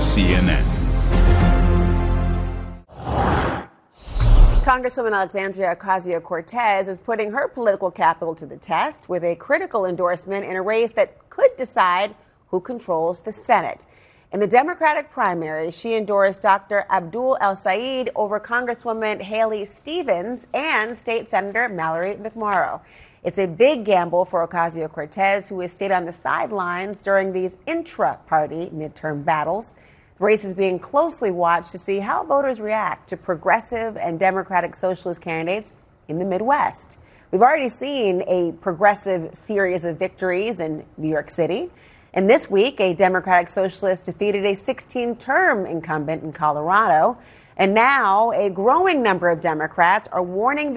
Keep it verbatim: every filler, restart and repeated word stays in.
C N N. Congresswoman Alexandria Ocasio-Cortez is putting her political capital to the test with a critical endorsement in a race that could decide who controls the Senate. In the Democratic primary, she endorsed Doctor Abdul El-Sayed over Congresswoman Haley Stevens and State Senator Mallory McMorrow. It's a big gamble for Ocasio-Cortez, who has stayed on the sidelines during these intra-party midterm battles. The race is being closely watched to see how voters react to progressive and Democratic socialist candidates in the Midwest. We've already seen a progressive series of victories in New York City. And this week, a Democratic socialist defeated a sixteen-term incumbent in Colorado. And now a growing number of Democrats are warning